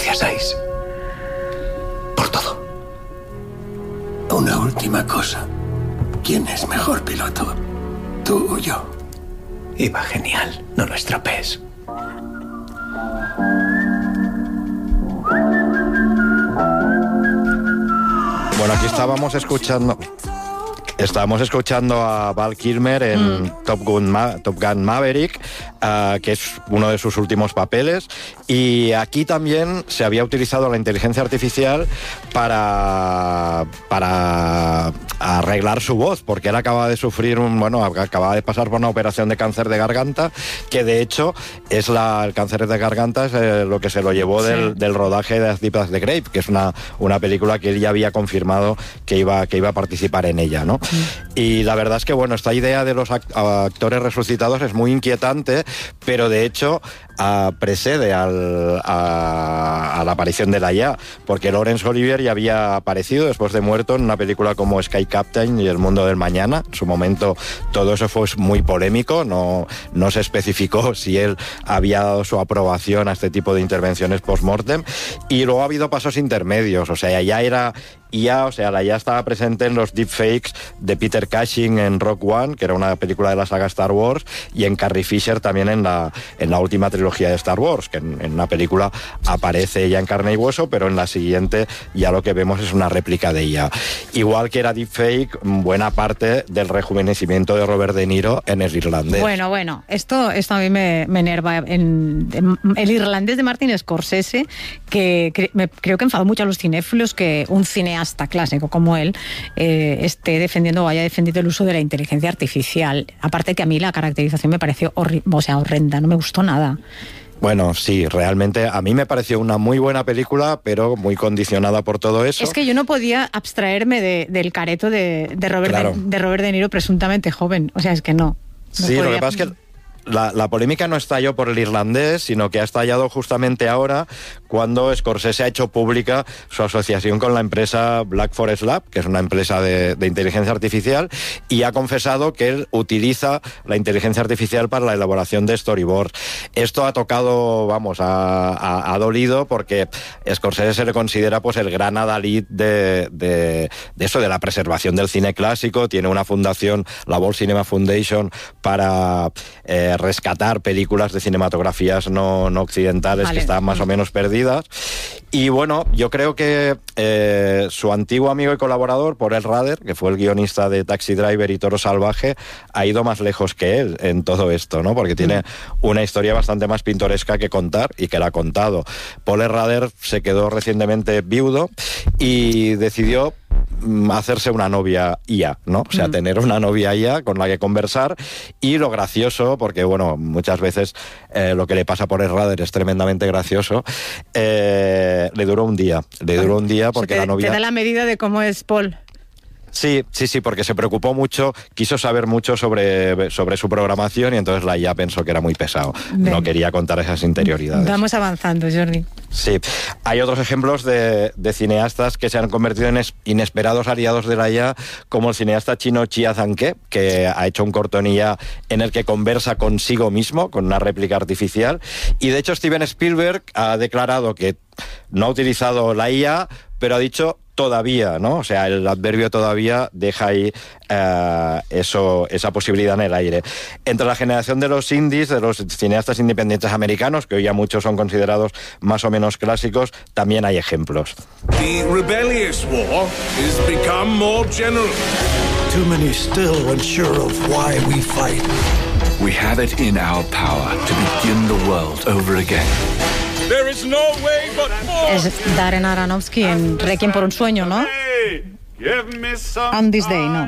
Gracias, Ice. Por todo. Una última cosa. ¿Quién es mejor piloto? ¿Tú o yo? Iba genial. No lo estropees. Bueno, aquí estábamos escuchando a Val Kilmer en Top Gun Maverick, que es uno de sus últimos papeles, y aquí también se había utilizado la inteligencia artificial para arreglar su voz, porque él acaba de sufrir acaba de pasar por una operación de cáncer de garganta, que de hecho es el cáncer de garganta es lo que se lo llevó del rodaje de As Deep as the Grave, que es una película que él ya había confirmado que iba a participar en ella, ¿no? Y la verdad es que, bueno, esta idea de los actores resucitados es muy inquietante, pero de hecho precede a la aparición de la IA, porque Laurence Olivier ya había aparecido después de muerto en una película como Sky Captain y El mundo del mañana. En su momento todo eso fue muy polémico, no se especificó si él había dado su aprobación a este tipo de intervenciones post-mortem, y luego ha habido pasos intermedios, o sea, ya era IA, o sea, la IA estaba presente en los deepfakes de Peter Cushing en Rogue One, que era una película de la saga Star Wars, y en Carrie Fisher también en la última trilogía de Star Wars, que en una película aparece ella en carne y hueso, pero en la siguiente ya lo que vemos es una réplica de ella. Igual que era deepfake buena parte del rejuvenecimiento de Robert De Niro en El Irlandés. Bueno, esto a mí me enerva. El Irlandés de Martin Scorsese, que creo que enfadó mucho a los cinéfilos que un cineasta clásico como él esté defendiendo o haya defendido el uso de la inteligencia artificial. Aparte que a mí la caracterización me pareció horrenda, no me gustó nada. Bueno, sí, realmente a mí me pareció una muy buena película, pero muy condicionada por todo eso. Es que yo no podía abstraerme del careto de Robert De Niro, presuntamente joven. O sea, es que no. Sí, lo que pasa es que la polémica no estalló por El Irlandés, sino que ha estallado justamente ahora, cuando Scorsese ha hecho pública su asociación con la empresa Black Forest Lab, que es una empresa de inteligencia artificial, y ha confesado que él utiliza la inteligencia artificial para la elaboración de storyboards. Esto ha tocado, ha dolido, porque Scorsese se le considera pues el gran adalid de eso, de la preservación del cine clásico. Tiene una fundación, la World Cinema Foundation, para rescatar películas de cinematografías no occidentales que estaban más o menos perdidas. Y bueno, yo creo que su antiguo amigo y colaborador, Paul Rader, que fue el guionista de Taxi Driver y Toro Salvaje, ha ido más lejos que él en todo esto, ¿no? Porque tiene una historia bastante más pintoresca que contar, y que la ha contado. Paul Rader se quedó recientemente viudo y decidió hacerse una novia IA, ¿no? O sea, tener una novia IA con la que conversar. Y lo gracioso, porque bueno, muchas veces lo que le pasa por el Rader es tremendamente gracioso, le duró un día. Le duró un día porque la novia... Te da la medida de cómo es Paul. Sí, porque se preocupó mucho, quiso saber mucho sobre su programación, y entonces la IA pensó que era muy pesado. No quería contar esas interioridades. Vamos avanzando, Jordi. Sí, hay otros ejemplos de cineastas que se han convertido en inesperados aliados de la IA, como el cineasta chino Chia Zhangke, que ha hecho un corto en IA en el que conversa consigo mismo, con una réplica artificial. Y de hecho Steven Spielberg ha declarado que no ha utilizado la IA, pero ha dicho todavía, ¿no? O sea, el adverbio todavía deja ahí esa posibilidad en el aire. Entre la generación de los indies, de los cineastas independientes americanos, que hoy ya muchos son considerados más o menos clásicos, también hay ejemplos. The rebellious war has become more general. Too many still unsure of why we fight. We have it in our power to begin the world over again. There is no way but more. Es Darren Aronofsky en Requiem por un sueño, ¿no? On This Day, ¿no?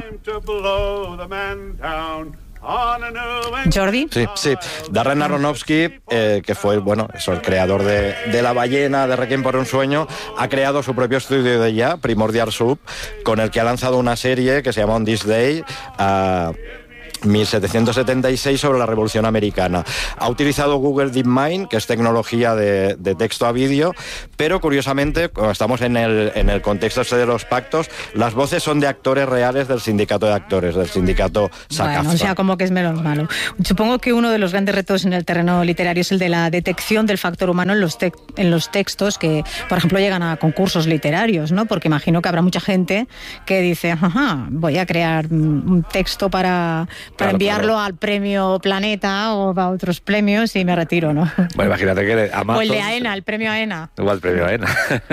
¿Jordi? Sí. Darren Aronofsky, que fue, el creador de La ballena, de Requiem por un sueño, ha creado su propio estudio de IA, Primordial Sub, con el que ha lanzado una serie que se llama On This Day, 1776 sobre la Revolución Americana. Ha utilizado Google DeepMind, que es tecnología de texto a vídeo, pero curiosamente, como estamos en el contexto este de los pactos, las voces son de actores reales del sindicato de actores, del sindicato SAG-AFTRA. Bueno, o sea, como que es menos malo. Supongo que uno de los grandes retos en el terreno literario es el de la detección del factor humano en los textos que, por ejemplo, llegan a concursos literarios, ¿no? Porque imagino que habrá mucha gente que dice, ajá, voy a crear un texto para enviarlo al premio Planeta o a otros premios y me retiro, ¿no? Bueno, imagínate que Amazon... O el de AENA, el premio AENA. O el premio AENA.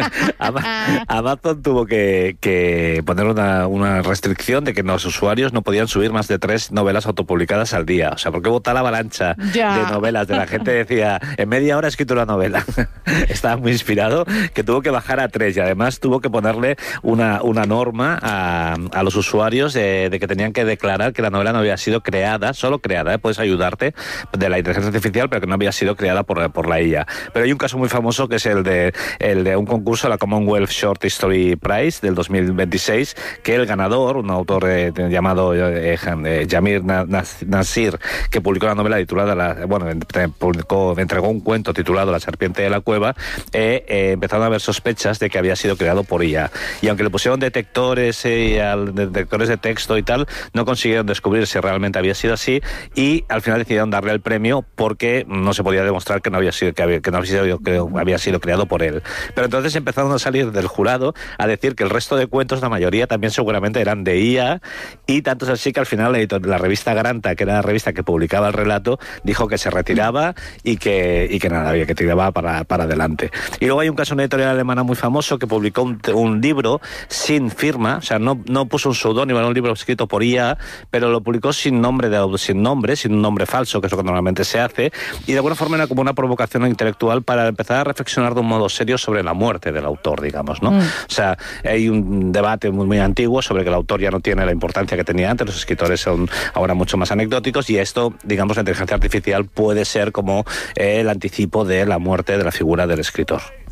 Amazon tuvo que poner una restricción de que los usuarios no podían subir más de 3 novelas autopublicadas al día. O sea, porque hubo tal avalancha de novelas, de la gente decía, en media hora he escrito una novela. Estaba muy inspirado, que tuvo que bajar a 3 y además tuvo que ponerle una norma a los usuarios de que tenían que declarar que la novela no había sido creada, solo creada, puedes ayudarte, de la inteligencia artificial, pero que no había sido creada por la IA. Pero hay un caso muy famoso que es el de un concurso, la Commonwealth Short Story Prize del 2026, que el ganador, un autor llamado Jamir Nasir, que publicó la novela titulada, entregó un cuento titulado La serpiente de la cueva, empezaron a haber sospechas de que había sido creado por IA. Y aunque le pusieron detectores de texto y tal, no consiguieron descubrir si realmente había sido así y al final decidieron darle el premio porque no se podía demostrar que no había sido creado por él. Pero entonces empezaron a salir del jurado a decir que el resto de cuentos, la mayoría también seguramente eran de IA, y tanto es así que al final la revista Granta, que era la revista que publicaba el relato, dijo que se retiraba y que nada, había que tiraba para adelante. Y luego hay un caso, una editorial alemana muy famoso que publicó un libro sin firma, o sea, no puso un seudónimo, era un libro escrito por IA, pero lo publicó sin un nombre falso, que es lo que normalmente se hace, y de alguna forma era como una provocación intelectual para empezar a reflexionar de un modo serio sobre la muerte del autor, digamos, ¿no? O sea, hay un debate muy antiguo sobre que el autor ya no tiene la importancia que tenía antes, los escritores son ahora mucho más anecdóticos, y esto, digamos, la inteligencia artificial puede ser como el anticipo de la muerte de la figura del escritor.